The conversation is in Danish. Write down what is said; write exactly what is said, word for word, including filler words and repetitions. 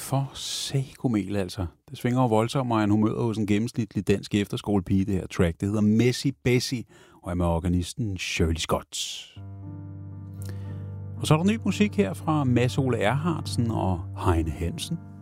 for sækomel, altså. Det svinger jo voldsommere end humøret hos en gennemsnitlig dansk efterskolepige, det her track. Det hedder Messy Bessie, og er med organisten Shirley Scott. Og så er der ny musik her fra Mads Ole Erhardsen og Heine Hansen.